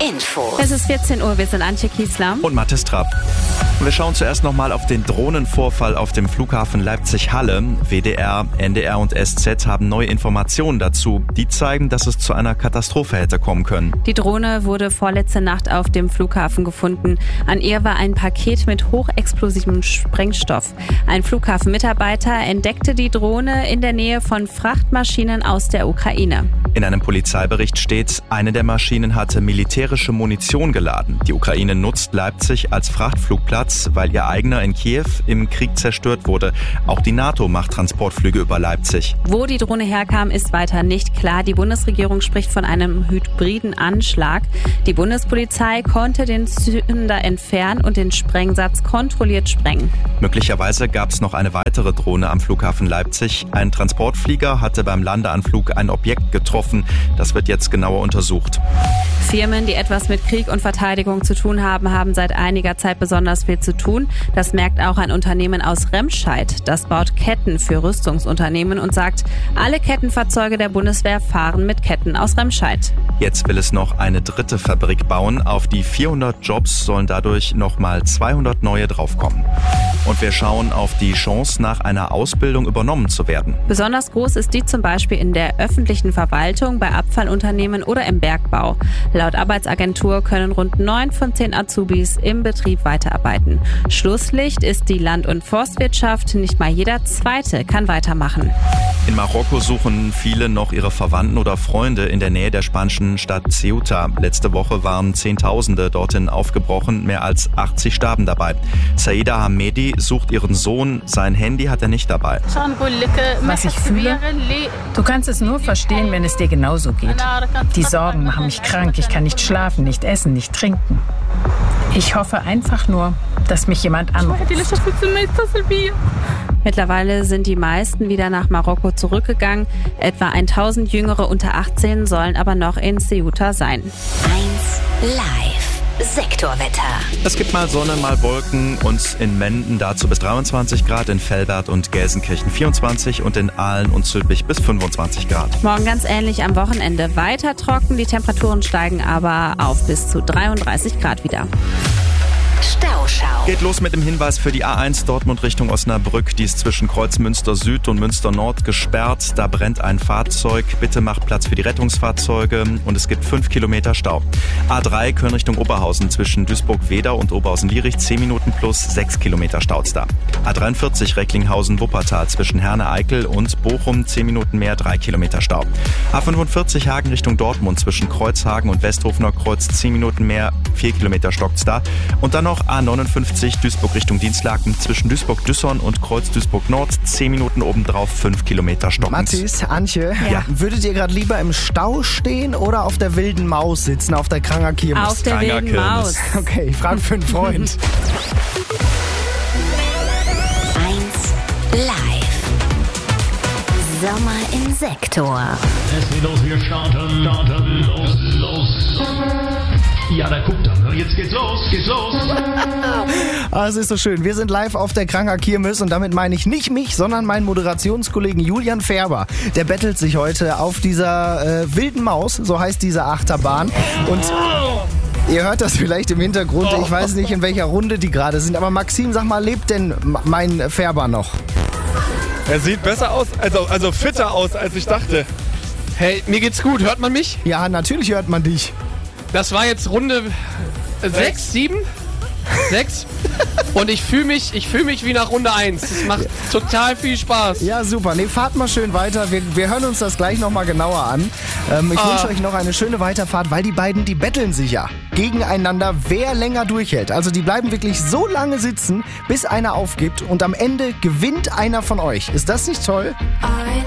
Info. Es ist 14 Uhr, wir sind Antje Kiesler und Mathis Trapp. Wir schauen zuerst nochmal auf den Drohnenvorfall auf dem Flughafen Leipzig-Halle. WDR, NDR und SZ haben neue Informationen dazu. Die zeigen, dass es zu einer Katastrophe hätte kommen können. Die Drohne wurde vorletzte Nacht auf dem Flughafen gefunden. An ihr war ein Paket mit hochexplosivem Sprengstoff. Ein Flughafenmitarbeiter entdeckte die Drohne in der Nähe von Frachtmaschinen aus der Ukraine. In einem Polizeibericht steht, eine der Maschinen hatte militärische Munition geladen. Die Ukraine nutzt Leipzig als Frachtflugplatz, weil ihr eigener in Kiew im Krieg zerstört wurde. Auch die NATO macht Transportflüge über Leipzig. Wo die Drohne herkam, ist weiter nicht klar. Die Bundesregierung spricht von einem hybriden Anschlag. Die Bundespolizei konnte den Zünder entfernen und den Sprengsatz kontrolliert sprengen. Möglicherweise gab es noch eine weitere Drohne am Flughafen Leipzig. Ein Transportflieger hatte beim Landeanflug ein Objekt getroffen. Das wird jetzt genauer untersucht. Firmen, die etwas mit Krieg und Verteidigung zu tun haben, haben seit einiger Zeit besonders viel zu tun. Das merkt auch ein Unternehmen aus Remscheid. Das baut Ketten für Rüstungsunternehmen und sagt, alle Kettenfahrzeuge der Bundeswehr fahren mit Ketten aus Remscheid. Jetzt will es noch eine dritte Fabrik bauen. Auf die 400 Jobs sollen dadurch nochmal 200 neue draufkommen. Und wir schauen auf die Chance, nach einer Ausbildung übernommen zu werden. Besonders groß ist die zum Beispiel in der öffentlichen Verwaltung, bei Abfallunternehmen oder im Bergbau. Laut Arbeitsagentur können rund 9 von 10 Azubis im Betrieb weiterarbeiten. Schlusslicht ist die Land- und Forstwirtschaft. Nicht mal jeder Zweite kann weitermachen. In Marokko suchen viele noch ihre Verwandten oder Freunde in der Nähe der spanischen Stadt Ceuta. Letzte Woche waren Zehntausende dorthin aufgebrochen, mehr als 80 starben dabei. Saida Hamedi sucht ihren Sohn, sein Handy hat er nicht dabei. Was ich fühle? Du kannst es nur verstehen, wenn es dir genauso geht. Die Sorgen machen mich krank, ich kann nicht schlafen, nicht essen, nicht trinken. Ich hoffe einfach nur, dass mich jemand anruft. Mittlerweile sind die meisten wieder nach Marokko zurückgegangen. Etwa 1000 Jüngere unter 18 sollen aber noch in Ceuta sein. 1 Live. Sektorwetter. Es gibt mal Sonne, mal Wolken und in Menden dazu bis 23 Grad, in Velbert und Gelsenkirchen 24 und in Aalen und Zülpich bis 25 Grad. Morgen ganz ähnlich am Wochenende weiter trocken, die Temperaturen steigen aber auf bis zu 33 Grad wieder. Stauschau. Geht los mit dem Hinweis für die A1 Dortmund Richtung Osnabrück. Die ist zwischen Kreuz Münster Süd und Münster Nord gesperrt. Da brennt ein Fahrzeug. Bitte macht Platz für die Rettungsfahrzeuge und es gibt 5 Kilometer Stau. A3 Köln Richtung Oberhausen zwischen Duisburg-Wedau und Oberhausen-Lierich 10 Minuten plus 6 Kilometer Staus da. A43 Recklinghausen-Wuppertal zwischen Herne-Eickel und Bochum 10 Minuten mehr, 3 Kilometer Stau. A45 Hagen Richtung Dortmund zwischen Kreuzhagen und Westhofener Kreuz 10 Minuten mehr, 4 Kilometer stockt's da. Und dann noch A59 Duisburg Richtung Dienstlaken zwischen Duisburg-Düsseldorf und Kreuz Duisburg-Nord 10 Minuten obendrauf, 5 Kilometer stockend. Mathis, Antje, würdet ihr gerade lieber im Stau stehen oder auf der wilden Maus sitzen, auf der Kranger Kirmes? Auf der wilden Maus. Okay, ich frage für einen Freund. 1 Live. Sommer im Sektor. Es geht los, wir starten, los. Ja, da guckt er, jetzt geht's los. Es ist so schön. Wir sind live auf der Kranger Kirmes und damit meine ich nicht mich, sondern meinen Moderationskollegen Julian Färber. Der bettelt sich heute auf dieser wilden Maus, so heißt diese Achterbahn. Und ihr hört das vielleicht im Hintergrund, ich weiß nicht, in welcher Runde die gerade sind. Aber Maxim, sag mal, lebt denn mein Färber noch? Er sieht besser aus, also fitter aus, als ich dachte. Hey, mir geht's gut. Hört man mich? Ja, natürlich hört man dich. Das war jetzt Runde 6, 7? 6? Und ich fühle mich wie nach Runde 1. Das macht total viel Spaß. Ja, super. Nee, fahrt mal schön weiter. Wir hören uns das gleich nochmal genauer an. Ich wünsche euch noch eine schöne Weiterfahrt, weil die beiden, die betteln sich ja gegeneinander, wer länger durchhält. Also die bleiben wirklich so lange sitzen, bis einer aufgibt und am Ende gewinnt einer von euch. Ist das nicht toll?